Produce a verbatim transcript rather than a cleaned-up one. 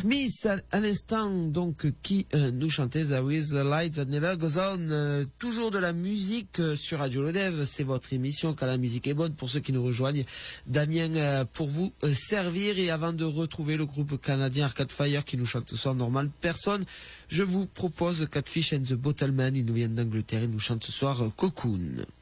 Smith à, à l'instant donc qui euh, nous chantait The With the Lights That Never Goes On. Euh, toujours de la musique euh, sur Radio Lodève, c'est votre émission quand la musique est bonne. Pour ceux qui nous rejoignent, Damien euh, pour vous euh, servir. Et avant de retrouver le groupe canadien Arcade Fire qui nous chante ce soir Normal Personne, je vous propose Catfish and the Bottlemen. Ils nous viennent d'Angleterre, ils nous chantent ce soir euh, Cocoon.